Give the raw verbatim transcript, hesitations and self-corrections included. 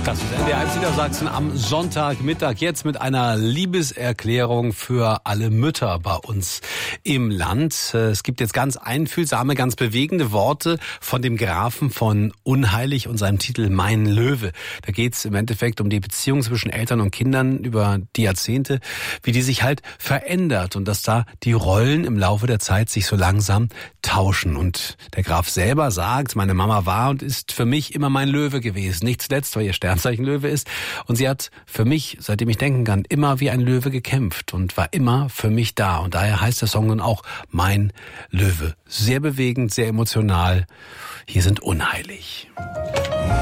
Das ist N D R eins Niedersachsen am Sonntagmittag. Jetzt mit einer Liebeserklärung für alle Mütter bei uns im Land. Es gibt jetzt ganz einfühlsame, ganz bewegende Worte von dem Grafen von Unheilig und seinem Titel Mein Löwe. Da geht es im Endeffekt um die Beziehung zwischen Eltern und Kindern über die Jahrzehnte, wie die sich halt verändert und dass da die Rollen im Laufe der Zeit sich so langsam tauschen. Und der Graf selber sagt, meine Mama war und ist für mich immer mein Löwe gewesen. Nicht zuletzt, weil ihr Sternzeichen Löwe ist. Und sie hat für mich, seitdem ich denken kann, immer wie ein Löwe gekämpft und war immer für mich da. Und daher heißt der Song nun auch Mein Löwe. Sehr bewegend, sehr emotional. Hier sind Unheilig.